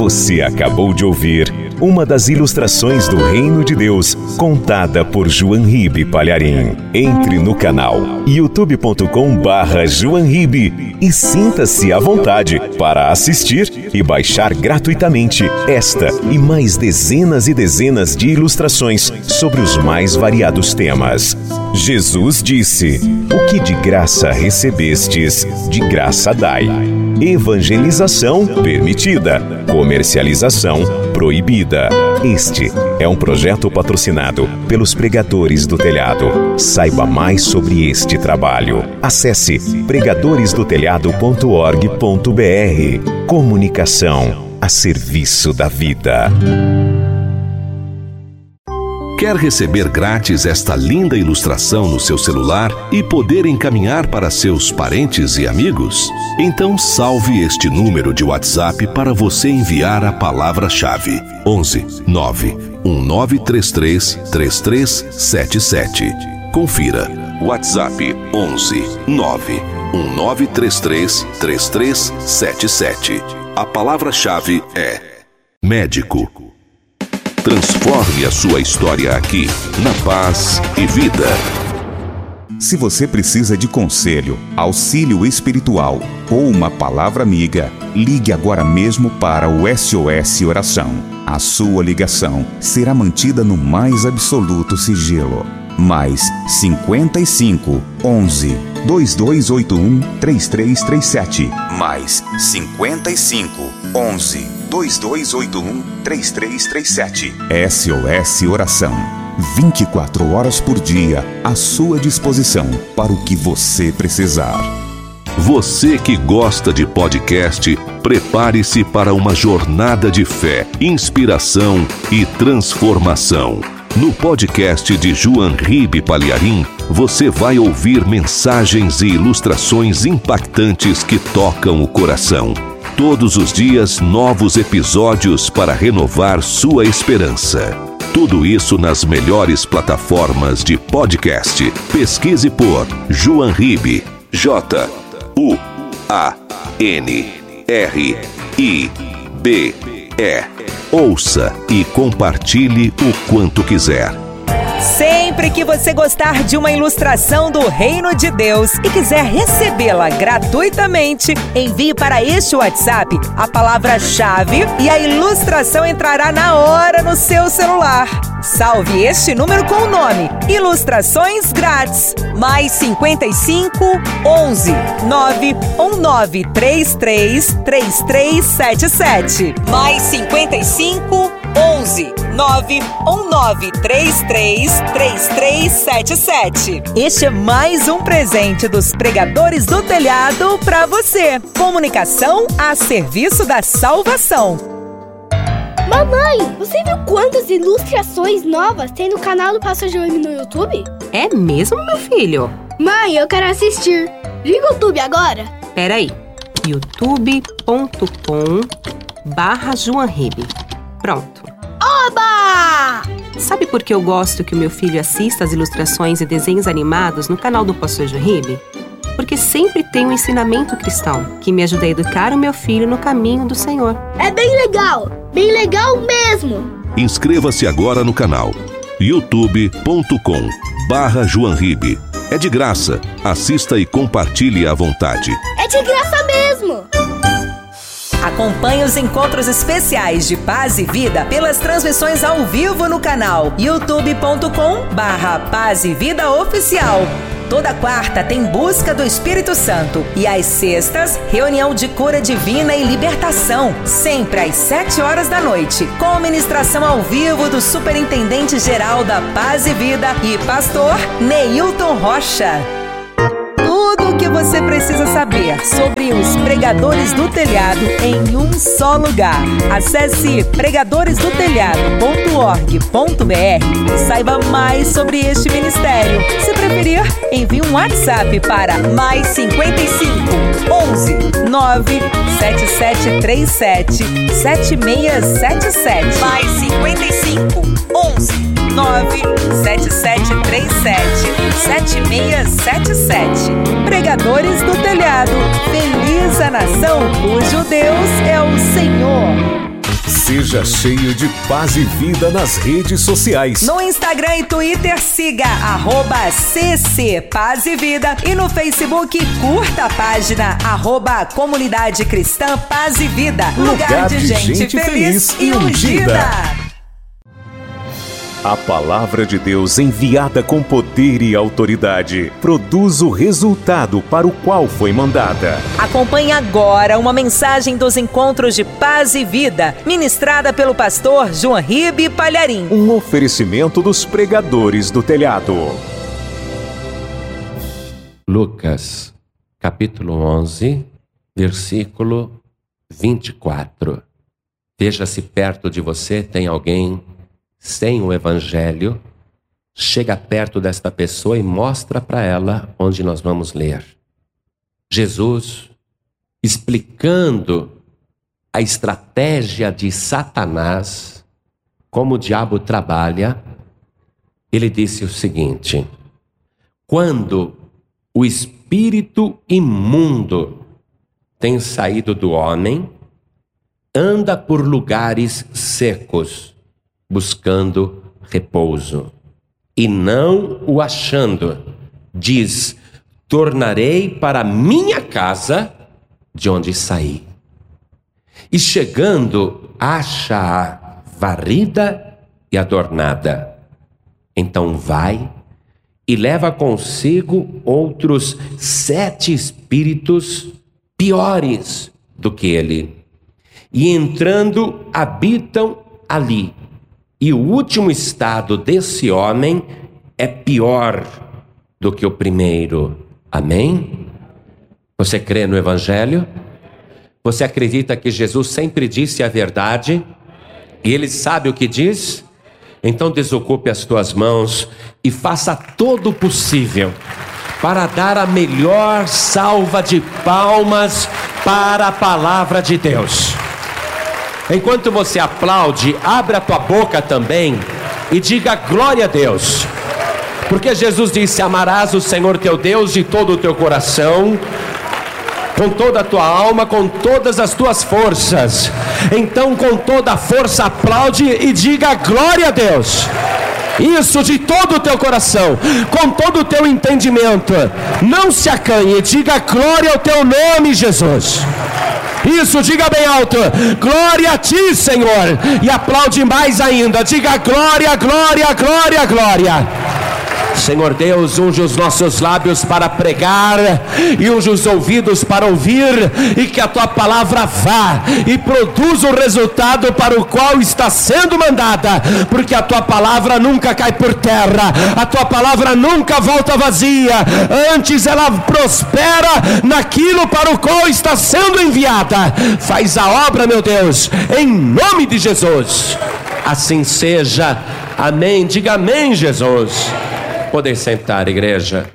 Você acabou de ouvir uma das ilustrações do Reino de Deus, contada por João Ribe Palharim. Entre no canal youtube.com/João Ribe e sinta-se à vontade para assistir e baixar gratuitamente esta e mais dezenas e dezenas de ilustrações sobre os mais variados temas. Jesus disse: "O que de graça recebestes, de graça dai." Evangelização permitida, comercialização proibida. Este é um projeto patrocinado pelos Pregadores do Telhado. Saiba mais sobre este trabalho. Acesse pregadoresdotelhado.org.br. Comunicação a serviço da vida. Quer receber grátis esta linda ilustração no seu celular e poder encaminhar para seus parentes e amigos? Então salve este número de WhatsApp para você enviar a palavra-chave: 11 9 1933 3377. Confira. WhatsApp 11 9 1933 3377. A palavra-chave é médico. Transforme a sua história aqui, na Paz e Vida. Se você precisa de conselho, auxílio espiritual ou uma palavra amiga, ligue agora mesmo para o SOS Oração. A sua ligação será mantida no mais absoluto sigilo. Mais 55 11 2281 3337. Mais 55 11 2281 3337. SOS Oração. 24 horas por dia à sua disposição para o que você precisar. Você que gosta de podcast, prepare-se para uma jornada de fé, inspiração e transformação. No podcast de João Ribe Palharim, você vai ouvir mensagens e ilustrações impactantes que tocam o coração. Todos os dias, novos episódios para renovar sua esperança. Tudo isso nas melhores plataformas de podcast. Pesquise por João Ribe. JUANRIBE. Ouça e compartilhe o quanto quiser. Sempre que você gostar de uma ilustração do Reino de Deus e quiser recebê-la gratuitamente, envie para este WhatsApp a palavra-chave e a ilustração entrará na hora no seu celular. Salve este número com o nome Ilustrações Grátis. Mais 55 11 91933 3377. Mais 55 11 91933 3377. Este é mais um presente dos Pregadores do Telhado para você. Comunicação a serviço da salvação. Mamãe, você viu quantas ilustrações novas tem no canal do Pastor João no YouTube? É mesmo, meu filho? Mãe, eu quero assistir. Liga o YouTube agora. Peraí. youtube.com/João Ribe. Pronto. Oba! Sabe por que eu gosto que o meu filho assista as ilustrações e desenhos animados no canal do Pastor João Ribe? Porque sempre tem um ensinamento cristão que me ajuda a educar o meu filho no caminho do Senhor. É bem legal mesmo. Inscreva-se agora no canal youtube.com/João Ribe. É de graça. Assista e compartilhe à vontade. É de graça mesmo. Acompanhe os encontros especiais de Paz e Vida pelas transmissões ao vivo no canal youtube.com/Paz e Vida Oficial. Toda quarta tem Busca do Espírito Santo e às sextas, reunião de cura divina e libertação, sempre às 7 horas da noite, com ministração ao vivo do Superintendente Geral da Paz e Vida e pastor Neilton Rocha. Tudo o que você precisa saber sobre os Pregadores do Telhado em um só lugar. Acesse pregadoresdotelhado.org.br e saiba mais sobre este ministério. Se preferir, envie um WhatsApp para mais 55 11 97737 7677. Mais 55 11 97737 7677. Pregadores do Telhado. Feliz a nação cujo Deus é o Senhor. Seja cheio de paz e vida nas redes sociais. No Instagram e Twitter, siga @CC Paz e Vida. E no Facebook, curta a página @Comunidade Cristã Paz e Vida. Lugar de gente feliz e ungida. A palavra de Deus enviada com poder e autoridade produz o resultado para o qual foi mandada. Acompanhe agora uma mensagem dos Encontros de Paz e Vida, ministrada pelo pastor João Ribe Palharim. Um oferecimento dos pregadores do telhado. Lucas, capítulo 11, versículo 24. Veja se perto de você tem alguém sem o evangelho. Chega perto desta pessoa e mostra para ela onde nós vamos ler. Jesus, explicando a estratégia de Satanás, como o diabo trabalha, ele disse o seguinte: quando o espírito imundo tem saído do homem, anda por lugares secos, buscando repouso, e não o achando, diz: tornarei para minha casa de onde saí. E chegando, acha-a varrida e adornada. Então vai e leva consigo outros 7 espíritos piores do que ele, e entrando habitam ali. E o último estado desse homem é pior do que o primeiro. Amém? Você crê no Evangelho? Você acredita que Jesus sempre disse a verdade? E Ele sabe o que diz? Então desocupe as tuas mãos e faça todo o possível para dar a melhor salva de palmas para a palavra de Deus. Enquanto você aplaude, abra a tua boca também e diga glória a Deus. Porque Jesus disse: amarás o Senhor teu Deus de todo o teu coração, com toda a tua alma, com todas as tuas forças. Então, com toda a força, aplaude e diga glória a Deus. Isso, de todo o teu coração, com todo o teu entendimento. Não se acanhe, diga glória ao teu nome, Jesus. Isso, diga bem alto: glória a ti, Senhor. E aplaude mais ainda, diga glória, glória, glória, glória. Senhor Deus, unge os nossos lábios para pregar e unge os ouvidos para ouvir, e que a tua palavra vá e produza o resultado para o qual está sendo mandada, porque a tua palavra nunca cai por terra, a tua palavra nunca volta vazia, antes ela prospera naquilo para o qual está sendo enviada. Faz a obra, meu Deus, em nome de Jesus. Assim seja. Amém. Diga amém, Jesus. Podem sentar, igreja.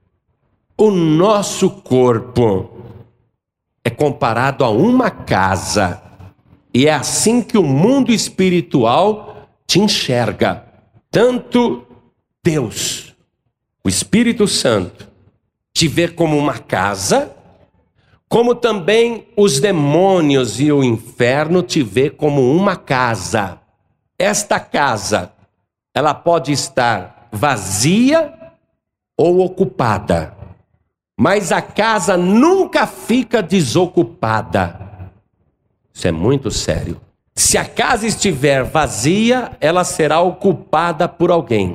O nosso corpo é comparado a uma casa, e é assim que o mundo espiritual te enxerga. Tanto Deus, o Espírito Santo, te vê como uma casa, como também os demônios e o inferno te vê como uma casa. Esta casa, ela pode estar vazia ou ocupada, mas a casa nunca fica desocupada. Isso é muito sério. Se a casa estiver vazia, ela será ocupada por alguém.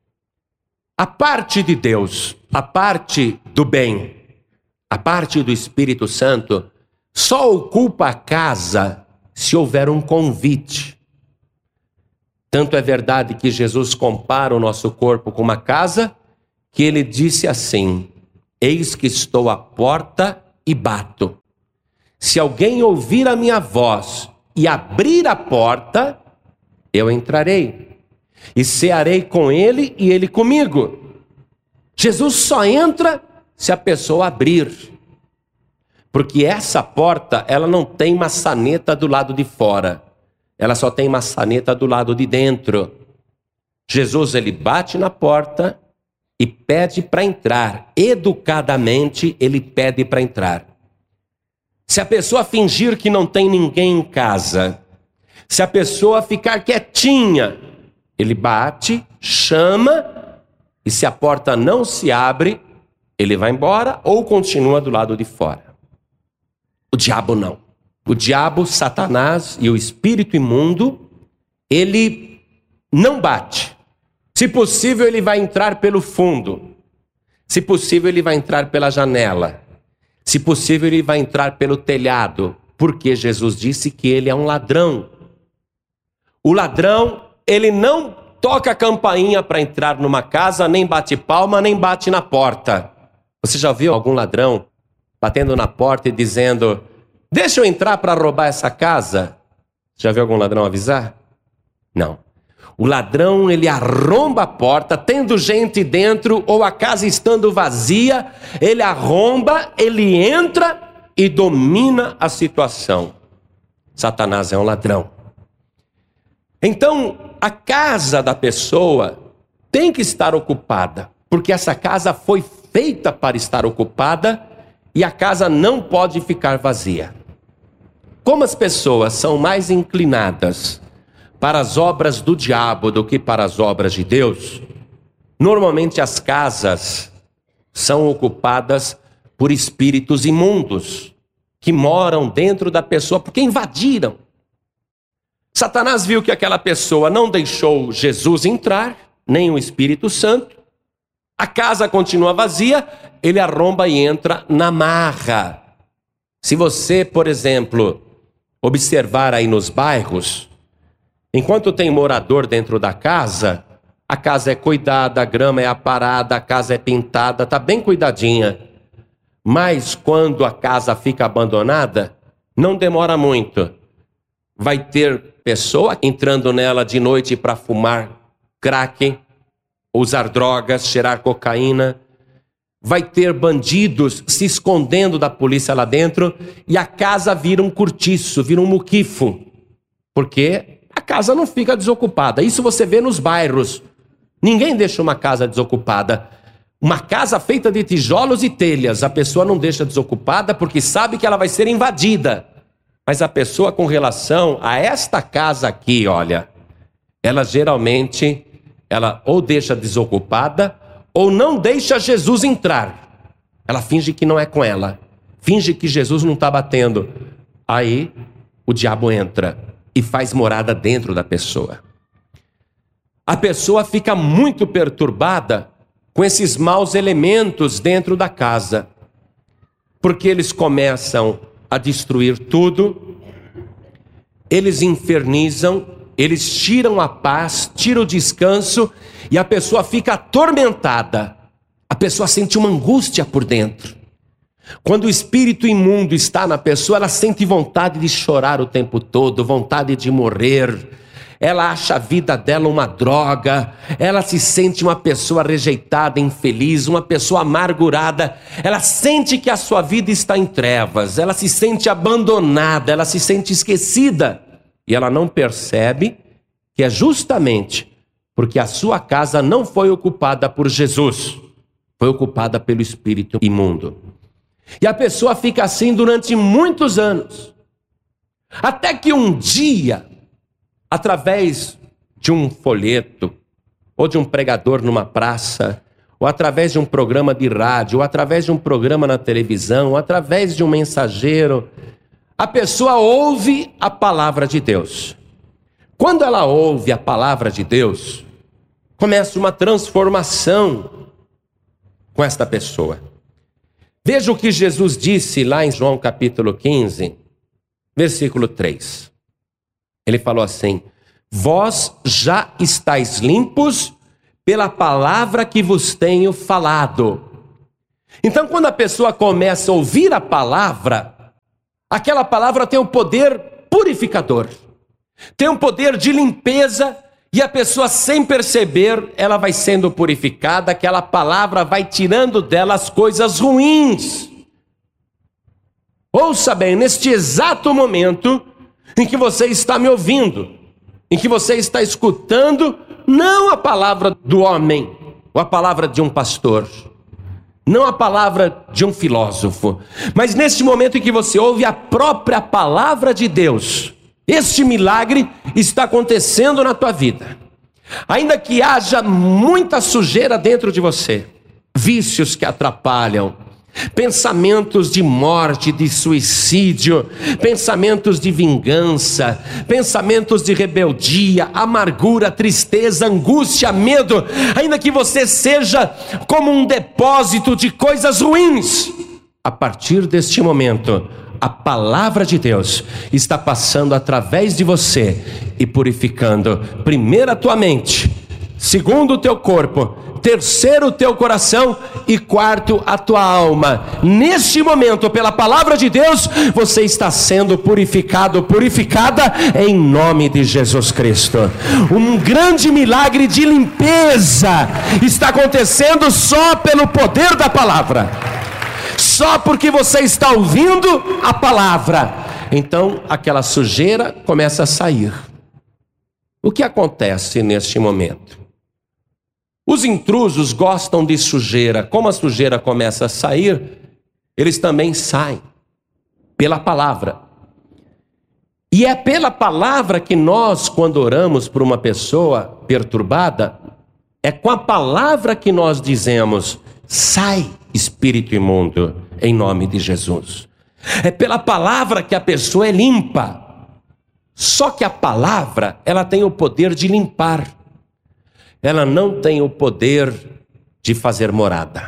A parte de Deus, a parte do bem, a parte do Espírito Santo, só ocupa a casa se houver um convite. Tanto é verdade que Jesus compara o nosso corpo com uma casa, que ele disse assim: eis que estou à porta e bato. Se alguém ouvir a minha voz e abrir a porta, eu entrarei e cearei com ele e ele comigo. Jesus só entra se a pessoa abrir, porque essa porta, ela não tem maçaneta do lado de fora, ela só tem maçaneta do lado de dentro. Jesus, ele bate na porta e pede para entrar. Educadamente, ele pede para entrar. Se a pessoa fingir que não tem ninguém em casa, Se a pessoa ficar quietinha, ele bate, chama, e se a porta não se abre, ele vai embora ou continua do lado de fora. O diabo não. O diabo, Satanás e o espírito imundo, ele não bate. Se possível, ele vai entrar pelo fundo. Se possível, ele vai entrar pela janela. Se possível, ele vai entrar pelo telhado, porque Jesus disse que ele é um ladrão. O ladrão, ele não toca a campainha para entrar numa casa, nem bate palma, nem bate na porta. Você já viu algum ladrão batendo na porta e dizendo: deixa eu entrar para roubar essa casa? Já viu algum ladrão avisar? Não. O ladrão, ele arromba a porta, tendo gente dentro ou a casa estando vazia, ele arromba, ele entra e domina a situação. Satanás é um ladrão. Então, a casa da pessoa tem que estar ocupada, porque essa casa foi feita para estar ocupada e a casa não pode ficar vazia. Como as pessoas são mais inclinadas para as obras do diabo do que para as obras de Deus, normalmente as casas são ocupadas por espíritos imundos que moram dentro da pessoa porque invadiram. Satanás viu que aquela pessoa não deixou Jesus entrar, nem o Espírito Santo. A casa continua vazia, ele arromba e entra na marra. Se você, por exemplo, observar aí nos bairros, enquanto tem morador dentro da casa, a casa é cuidada, a grama é aparada, a casa é pintada, está bem cuidadinha. Mas quando a casa fica abandonada, não demora muito. Vai ter pessoa entrando nela de noite para fumar crack, usar drogas, cheirar cocaína. Vai ter bandidos se escondendo da polícia lá dentro e a casa vira um cortiço, vira um muquifo. Porque a casa não fica desocupada. Isso você vê nos bairros. Ninguém deixa uma casa desocupada. Uma casa feita de tijolos e telhas, a pessoa não deixa desocupada porque sabe que ela vai ser invadida. Mas a pessoa com relação a esta casa aqui, olha, ela geralmente, ela ou deixa desocupada ou não deixa Jesus entrar. Ela finge que não é com ela. Finge que Jesus não está batendo. Aí o diabo entra e faz morada dentro da pessoa. A pessoa fica muito perturbada com esses maus elementos dentro da casa, porque eles começam a destruir tudo, eles infernizam, eles tiram a paz, tiram o descanso e a pessoa fica atormentada. A pessoa sente uma angústia por dentro. Quando o espírito imundo está na pessoa, ela sente vontade de chorar o tempo todo, vontade de morrer. Ela acha a vida dela uma droga, ela se sente uma pessoa rejeitada, infeliz, uma pessoa amargurada. Ela sente que a sua vida está em trevas, ela se sente abandonada, ela se sente esquecida. E ela não percebe que é justamente porque a sua casa não foi ocupada por Jesus, foi ocupada pelo espírito imundo. E a pessoa fica assim durante muitos anos, até que um dia, através de um folheto, ou de um pregador numa praça, ou através de um programa de rádio, ou através de um programa na televisão, ou através de um mensageiro, a pessoa ouve a palavra de Deus. Quando ela ouve a palavra de Deus, começa uma transformação com esta pessoa. Veja o que Jesus disse lá em João capítulo 15, versículo 3. Ele falou assim: vós já estáis limpos pela palavra que vos tenho falado. Então, quando a pessoa começa a ouvir a palavra, aquela palavra tem um poder purificador, tem um poder de limpeza, e a pessoa, sem perceber, ela vai sendo purificada, aquela palavra vai tirando dela as coisas ruins. Ouça bem, neste exato momento em que você está me ouvindo, em que você está escutando, não a palavra do homem, ou a palavra de um pastor, não a palavra de um filósofo, mas neste momento em que você ouve a própria palavra de Deus, Este milagre está acontecendo na tua vida. Ainda que haja muita sujeira dentro de você, vícios que atrapalham, pensamentos de morte, de suicídio, pensamentos de vingança, pensamentos de rebeldia, amargura, tristeza, angústia, medo, ainda que você seja como um depósito de coisas ruins, a partir deste momento, a palavra de Deus está passando através de você e purificando, primeiro a tua mente, segundo o teu corpo, terceiro o teu coração e quarto a tua alma. Neste momento, pela palavra de Deus, você está sendo purificado, purificada em nome de Jesus Cristo. Um grande milagre de limpeza está acontecendo só pelo poder da palavra. Só porque você está ouvindo a palavra, então aquela sujeira começa a sair. O que acontece neste momento? Os intrusos gostam de sujeira. Como a sujeira começa a sair, eles também saem pela palavra. E é pela palavra que nós, quando oramos por uma pessoa perturbada, é com a palavra que nós dizemos: sai, espírito imundo, em nome de Jesus. É pela palavra que a pessoa é limpa. Só que a palavra, ela tem o poder de limpar. Ela não tem o poder de fazer morada.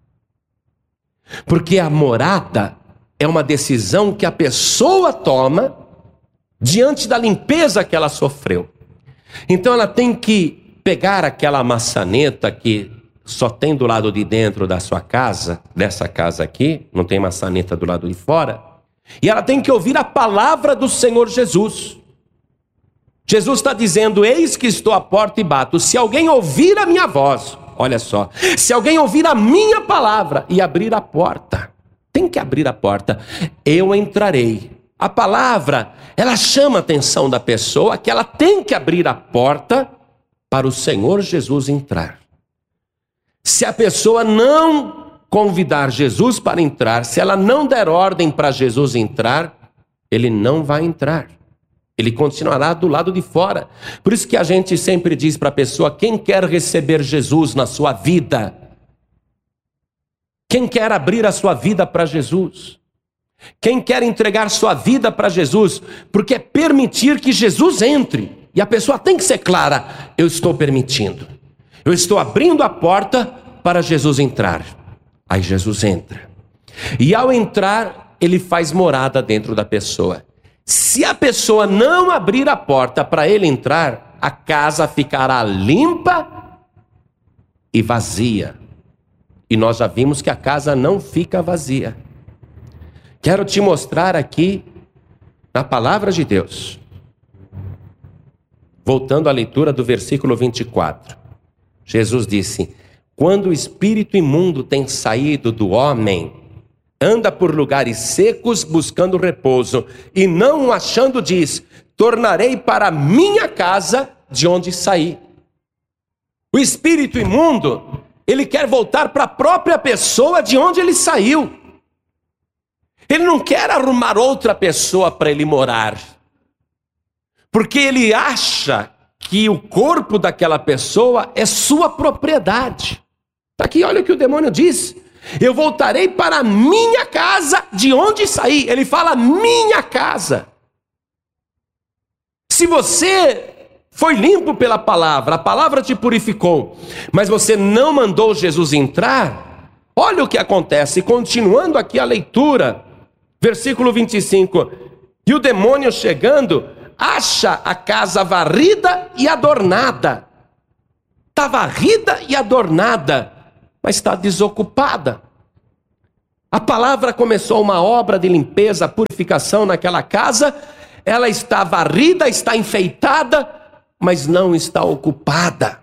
Porque a morada é uma decisão que a pessoa toma diante da limpeza que ela sofreu. Então ela tem que pegar aquela maçaneta que só tem do lado de dentro da sua casa, dessa casa aqui, não tem maçaneta do lado de fora, e ela tem que ouvir a palavra do Senhor Jesus. Jesus está dizendo: eis que estou à porta e bato, se alguém ouvir a minha voz, olha só, se alguém ouvir a minha palavra e abrir a porta, tem que abrir a porta, eu entrarei. A palavra, ela chama a atenção da pessoa que ela tem que abrir a porta para o Senhor Jesus entrar. Se a pessoa não convidar Jesus para entrar, se ela não der ordem para Jesus entrar, ele não vai entrar. Ele continuará do lado de fora. Por isso que a gente sempre diz para a pessoa: quem quer receber Jesus na sua vida? Quem quer abrir a sua vida para Jesus? Quem quer entregar sua vida para Jesus? Porque é permitir que Jesus entre. E a pessoa tem que ser clara: eu estou permitindo. Eu estou abrindo a porta para Jesus entrar. Aí Jesus entra. E ao entrar, ele faz morada dentro da pessoa. Se a pessoa não abrir a porta para ele entrar, a casa ficará limpa e vazia. E nós já vimos que a casa não fica vazia. Quero te mostrar aqui, na palavra de Deus, voltando à leitura do versículo 24. Jesus disse: quando o espírito imundo tem saído do homem, anda por lugares secos buscando repouso, e não o achando, diz: tornarei para minha casa de onde saí. O espírito imundo, ele quer voltar para a própria pessoa de onde ele saiu. Ele não quer arrumar outra pessoa para ele morar, porque ele acha que o corpo daquela pessoa é sua propriedade. Está aqui, olha o que o demônio diz: eu voltarei para a minha casa de onde saí. Ele fala minha casa. Se você foi limpo pela palavra, a palavra te purificou, mas você não mandou Jesus entrar, olha o que acontece. Continuando aqui a leitura, versículo 25: e o demônio chegando, acha a casa varrida e adornada. Está varrida e adornada, mas está desocupada. A palavra começou uma obra de limpeza, purificação naquela casa. Ela está varrida, está enfeitada, mas não está ocupada.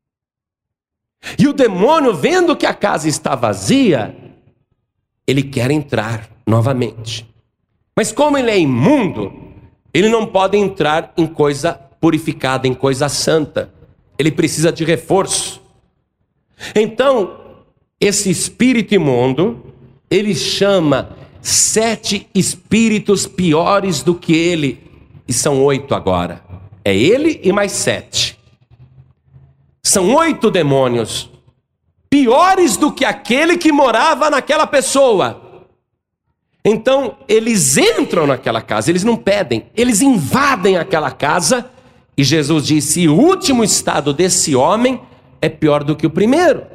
E o demônio, vendo que a casa está vazia, ele quer entrar novamente. Mas como ele é imundo, ele não pode entrar em coisa purificada, em coisa santa. Ele precisa de reforço. Então, esse espírito imundo, ele chama 7 espíritos piores do que ele e são 8 agora. É ele e mais 7. São 8 demônios, piores do que aquele que morava naquela pessoa. Então, eles entram naquela casa, eles não pedem, eles invadem aquela casa, e Jesus disse: o último estado desse homem é pior do que o primeiro.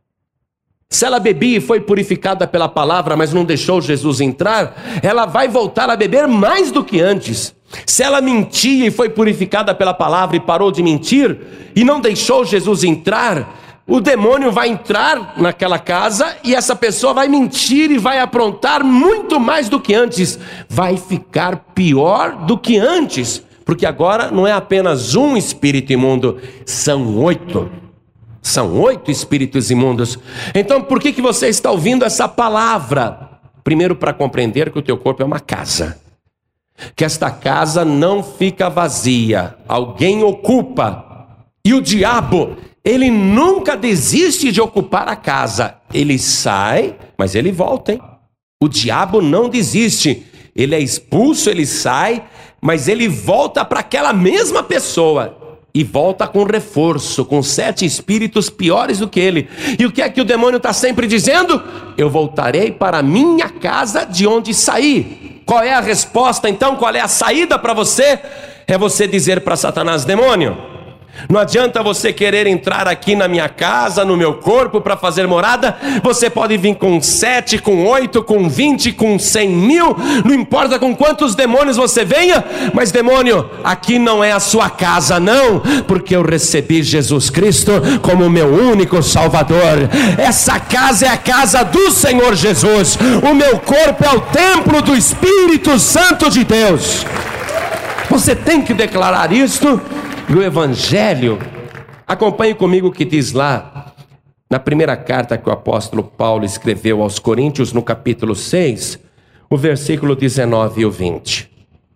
Se ela bebia e foi purificada pela palavra, mas não deixou Jesus entrar, ela vai voltar a beber mais do que antes. Se ela mentia e foi purificada pela palavra e parou de mentir, e não deixou Jesus entrar, o demônio vai entrar naquela casa e essa pessoa vai mentir e vai aprontar muito mais do que antes. Vai ficar pior do que antes, porque agora não é apenas um espírito imundo, são 8. São 8 espíritos imundos. Então por que você está ouvindo essa palavra? Primeiro, para compreender que o teu corpo é uma casa, que esta casa não fica vazia, alguém ocupa. E o diabo, ele nunca desiste de ocupar a casa. Ele sai, mas ele volta, hein? O diabo não desiste. Ele é expulso, ele sai, mas ele volta para aquela mesma pessoa. E volta com reforço, com 7 espíritos piores do que ele. E o que é que o demônio está sempre dizendo? Eu voltarei para a minha casa de onde saí. Qual é a resposta então? Qual é a saída para você? É você dizer para Satanás: demônio, não adianta você querer entrar aqui na minha casa, no meu corpo, para fazer morada. Você pode vir com 7, com 8, com 20, com 100 mil, não importa com quantos demônios você venha, mas demônio, aqui não é a sua casa não, porque eu recebi Jesus Cristo como meu único Salvador. Essa casa é a casa do Senhor Jesus, o meu corpo é o templo do Espírito Santo de Deus. Você tem que declarar isto. E o Evangelho, acompanhe comigo o que diz lá, na primeira carta que o apóstolo Paulo escreveu aos Coríntios, no capítulo 6, o versículo 19 e o 20.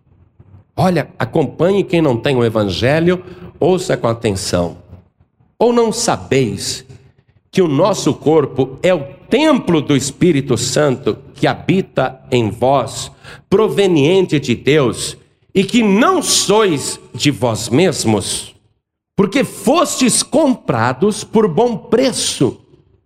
Olha, acompanhe, quem não tem o Evangelho, ouça com atenção. Ou não sabeis que o nosso corpo é o templo do Espírito Santo que habita em vós, proveniente de Deus, e que não sois de vós mesmos, porque fostes comprados por bom preço.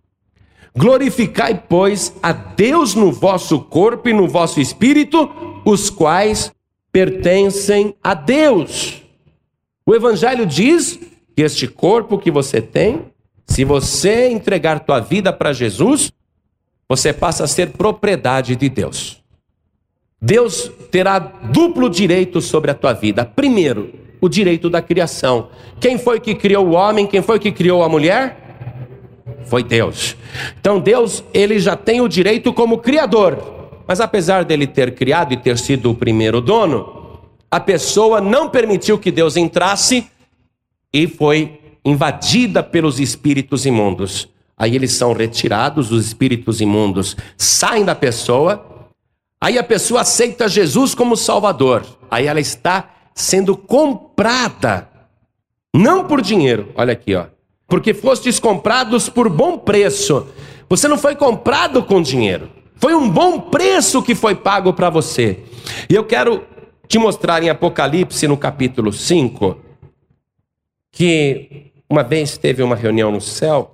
Glorificai, pois, a Deus no vosso corpo e no vosso espírito, os quais pertencem a Deus. O Evangelho diz que este corpo que você tem, se você entregar tua vida para Jesus, você passa a ser propriedade de Deus. Deus terá duplo direito sobre a tua vida. Primeiro, o direito da criação. Quem foi que criou o homem? Quem foi que criou a mulher? Foi Deus. Então Deus, ele já tem o direito como criador. Mas apesar dele ter criado e ter sido o primeiro dono, a pessoa não permitiu que Deus entrasse e foi invadida pelos espíritos imundos. Aí eles são retirados, os espíritos imundos saem da pessoa. Aí a pessoa aceita Jesus como Salvador. Aí ela está sendo comprada, não por dinheiro, olha aqui, ó, porque fostes comprados por bom preço. Você não foi comprado com dinheiro, foi um bom preço que foi pago para você. E eu quero te mostrar em Apocalipse, no capítulo 5, que uma vez teve uma reunião no céu,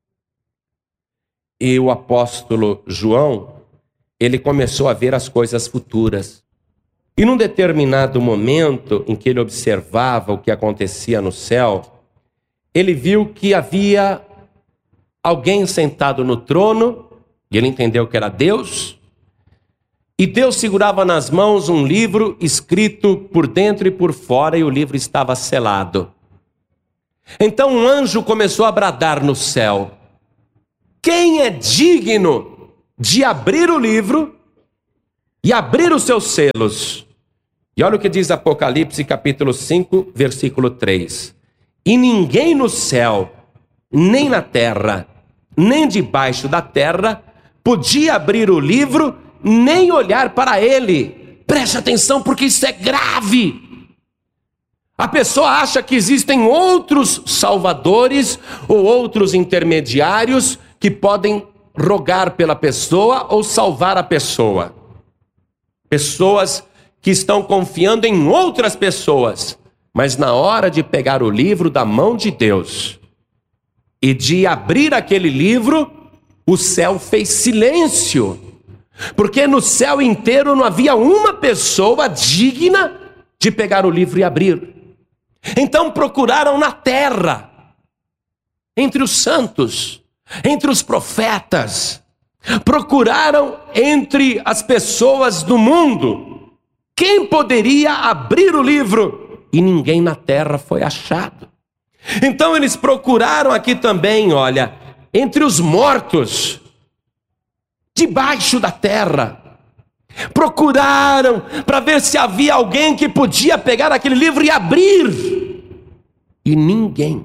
e o apóstolo João, ele começou a ver as coisas futuras. E num determinado momento em que ele observava o que acontecia no céu, ele viu que havia alguém sentado no trono, e ele entendeu que era Deus, e Deus segurava nas mãos um livro escrito por dentro e por fora, e o livro estava selado. Então um anjo começou a bradar no céu: quem é digno de abrir o livro e abrir os seus selos? E olha o que diz Apocalipse capítulo 5, versículo 3. E ninguém no céu, nem na terra, nem debaixo da terra, podia abrir o livro, nem olhar para ele. Preste atenção, porque isso é grave. A pessoa acha que existem outros salvadores ou outros intermediários que podem rogar pela pessoa ou salvar a pessoa. Pessoas que estão confiando em outras pessoas, mas na hora de pegar o livro da mão de Deus e de abrir aquele livro, o céu fez silêncio, porque no céu inteiro não havia uma pessoa digna de pegar o livro e abrir. Então procuraram na terra, entre os santos, entre os profetas, procuraram entre as pessoas do mundo, quem poderia abrir o livro, e ninguém na terra foi achado. Então eles procuraram aqui também, olha, entre os mortos, debaixo da terra, procuraram para ver se havia alguém que podia pegar aquele livro e abrir, e ninguém,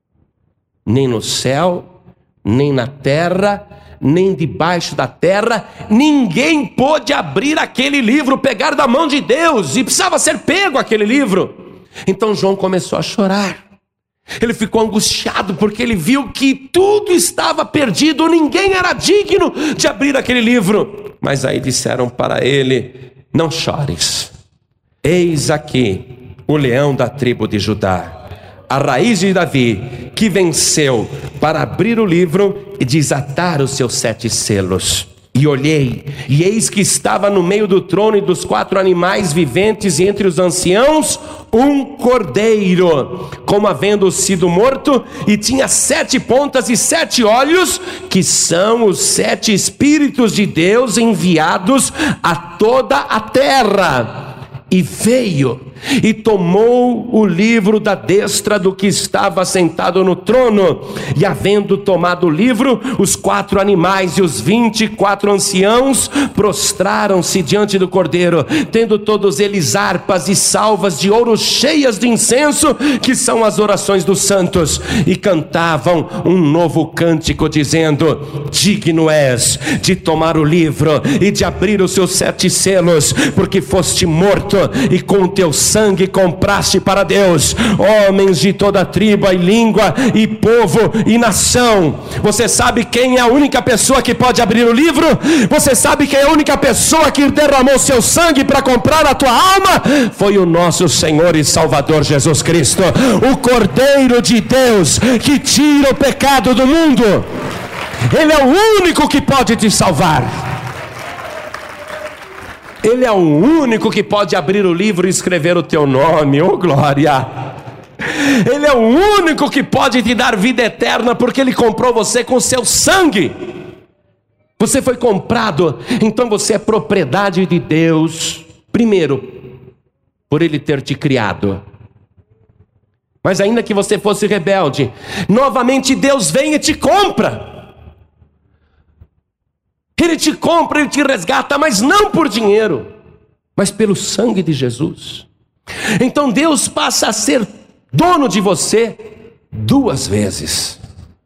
nem no céu, nem na terra, nem debaixo da terra, ninguém pôde abrir aquele livro, pegar da mão de Deus, e precisava ser pego aquele livro. Então João começou a chorar. Ele ficou angustiado porque ele viu que tudo estava perdido, ninguém era digno de abrir aquele livro. Mas aí disseram para ele: não chores, eis aqui o leão da tribo de Judá, a raiz de Davi, que venceu para abrir o livro e desatar os seus 7 selos. E olhei, e eis que estava no meio do trono e dos 4 animais viventes, e entre os anciãos um cordeiro, como havendo sido morto, e tinha 7 pontas e 7 olhos, que são os 7 Espíritos de Deus enviados a toda a terra. E veio e tomou o livro da destra do que estava sentado no trono, e havendo tomado o livro, os 4 animais e os 24 anciãos prostraram-se diante do cordeiro, tendo todos eles harpas e salvas de ouro cheias de incenso, que são as orações dos santos, e cantavam um novo cântico, dizendo: digno és de tomar o livro e de abrir os seus 7 selos, porque foste morto e com o teu sangue compraste para Deus homens de toda tribo e língua e povo e nação. Você sabe quem é a única pessoa que pode abrir o livro? Você sabe quem é a única pessoa que derramou seu sangue para comprar a tua alma? Foi o nosso Senhor e Salvador Jesus Cristo, o Cordeiro de Deus que tira o pecado do mundo. Ele é o único que pode te salvar. Ele é o único que pode abrir o livro e escrever o teu nome, oh glória! Ele é o único que pode te dar vida eterna, porque Ele comprou você com seu sangue. Você foi comprado, então você é propriedade de Deus, primeiro, por Ele ter te criado. Mas ainda que você fosse rebelde, novamente Deus vem e te compra. Ele te compra, Ele te resgata, mas não por dinheiro, mas pelo sangue de Jesus. Então Deus passa a ser dono de você 2 vezes.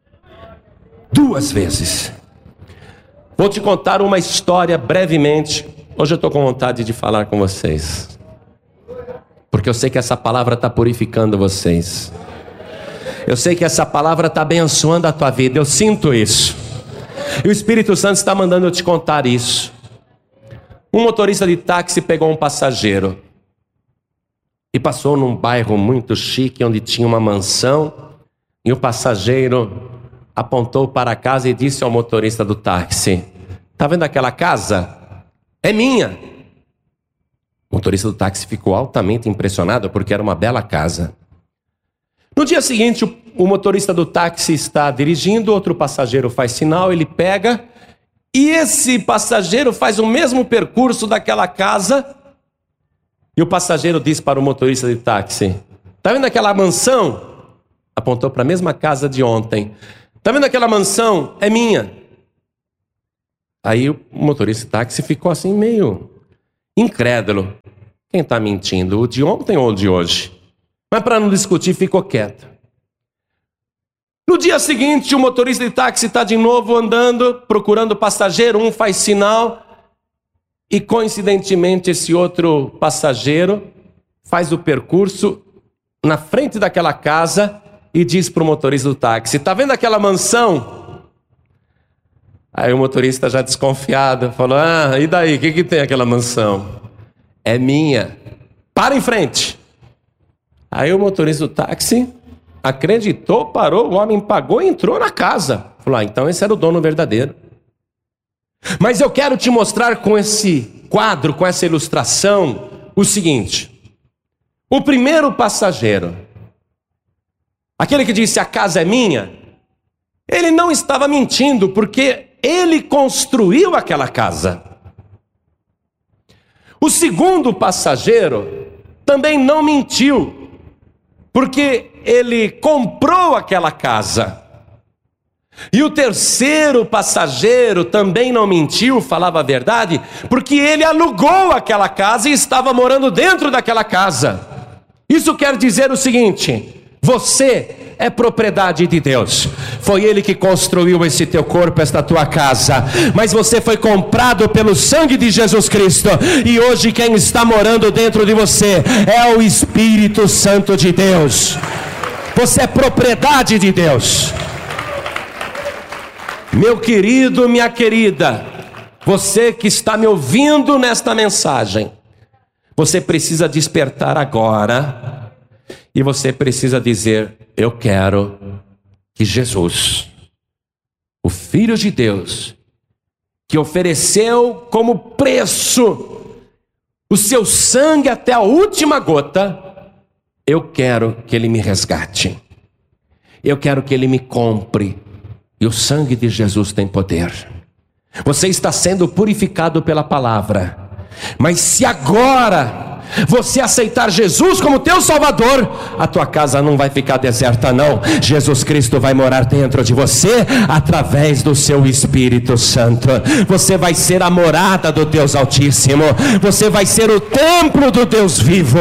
2 vezes. Vou te contar uma história brevemente. Hoje eu estou com vontade de falar com vocês, porque eu sei que essa palavra está purificando vocês. Eu sei que essa palavra está abençoando a tua vida, eu sinto isso. E o Espírito Santo está mandando eu te contar isso. Um motorista de táxi pegou um passageiro e passou num bairro muito chique, onde tinha uma mansão, e o passageiro apontou para a casa e disse ao motorista do táxi: está vendo aquela casa? É minha. O motorista do táxi ficou altamente impressionado, porque era uma bela casa. No dia seguinte, o motorista do táxi está dirigindo, outro passageiro faz sinal, ele pega, e esse passageiro faz o mesmo percurso daquela casa, e o passageiro diz para o motorista de táxi: está vendo aquela mansão? Apontou para a mesma casa de ontem. Está vendo aquela mansão? É minha. Aí o motorista de táxi ficou assim meio incrédulo. Quem está mentindo, o de ontem ou o de hoje? Mas para não discutir, ficou quieto. No dia seguinte, o motorista de táxi está de novo andando, procurando passageiro, um faz sinal, e coincidentemente esse outro passageiro faz o percurso na frente daquela casa e diz para o motorista do táxi: está vendo aquela mansão? Aí o motorista, já desconfiado, falou: e daí, o que tem aquela mansão? é minha. Para em frente. Aí o motorista do táxi acreditou, parou, o homem pagou e entrou na casa. Falou, então esse era o dono verdadeiro. Mas eu quero te mostrar com esse quadro, com essa ilustração, o seguinte. O primeiro passageiro, aquele que disse a casa é minha, ele não estava mentindo, porque ele construiu aquela casa. O segundo passageiro também não mentiu, porque ele comprou aquela casa. E o terceiro passageiro também não mentiu, falava a verdade, porque ele alugou aquela casa e estava morando dentro daquela casa. Isso quer dizer o seguinte: você é propriedade de Deus. Foi Ele que construiu esse teu corpo, esta tua casa. Mas você foi comprado pelo sangue de Jesus Cristo. E hoje quem está morando dentro de você é o Espírito Santo de Deus. Você é propriedade de Deus. Meu querido, minha querida, você que está me ouvindo nesta mensagem, você precisa despertar agora. E você precisa dizer, eu quero que Jesus, o Filho de Deus, que ofereceu como preço o seu sangue até a última gota, eu quero que Ele me resgate. Eu quero que Ele me compre. E o sangue de Jesus tem poder. Você está sendo purificado pela palavra. Mas se agora você aceitar Jesus como teu Salvador, a tua casa não vai ficar deserta não. Jesus Cristo vai morar dentro de você através do seu Espírito Santo. Você vai ser a morada do Deus Altíssimo. Você vai ser o templo do Deus vivo.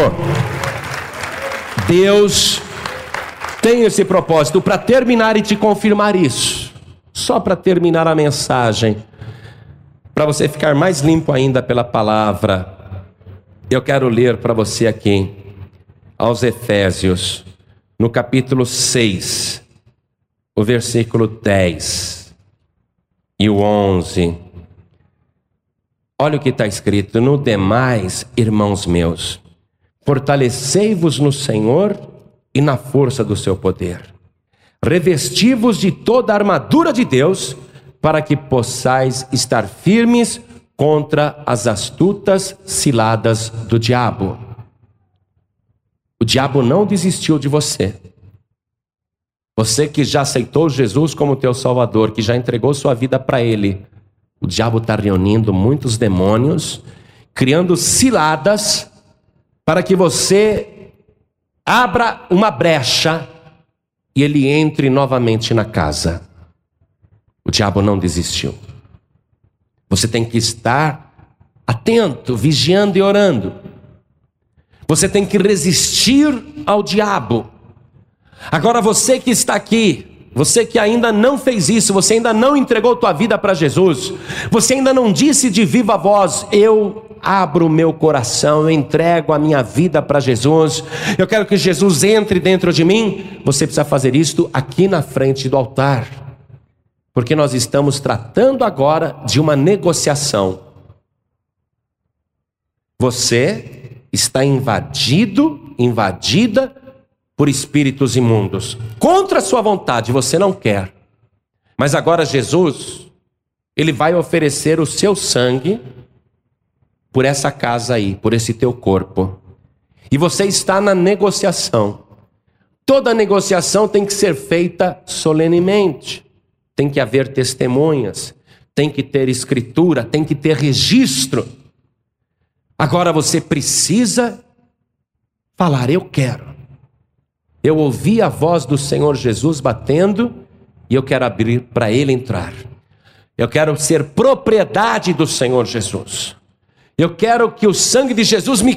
Deus tem esse propósito. Para terminar e te confirmar isso, só para terminar a mensagem, para você ficar mais limpo ainda pela palavra, eu quero ler para você aqui, aos Efésios, no capítulo 6, o versículo 10 e o 11. Olha o que está escrito: no demais, irmãos meus, fortalecei-vos no Senhor e na força do seu poder. Revesti-vos de toda a armadura de Deus, para que possais estar firmes contra as astutas ciladas do diabo. O diabo não desistiu de você. Você que já aceitou Jesus como teu Salvador, que já entregou sua vida para Ele, o diabo está reunindo muitos demônios, criando ciladas para que você abra uma brecha e ele entre novamente na casa. O diabo não desistiu. Você tem que estar atento, vigiando e orando. Você tem que resistir ao diabo. Agora você que está aqui, você que ainda não fez isso, você ainda não entregou tua vida para Jesus, você ainda não disse de viva voz, eu abro o meu coração, eu entrego a minha vida para Jesus, eu quero que Jesus entre dentro de mim. Você precisa fazer isto aqui na frente do altar. Porque nós estamos tratando agora de uma negociação. Você está invadida por espíritos imundos. Contra a sua vontade, você não quer. Mas agora Jesus, Ele vai oferecer o seu sangue por essa casa aí, por esse teu corpo. E você está na negociação. Toda negociação tem que ser feita solenemente. Tem que haver testemunhas, tem que ter escritura, tem que ter registro. Agora você precisa falar, eu quero. Eu ouvi a voz do Senhor Jesus batendo e eu quero abrir para Ele entrar. Eu quero ser propriedade do Senhor Jesus. Eu quero que o sangue de Jesus me